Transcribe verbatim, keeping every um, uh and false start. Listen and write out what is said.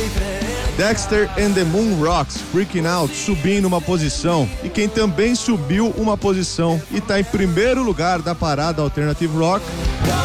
Dexter and the Moon Rocks, Freaking Out, subindo uma posição. E quem também subiu uma posição e está em primeiro lugar da parada Alternative Rock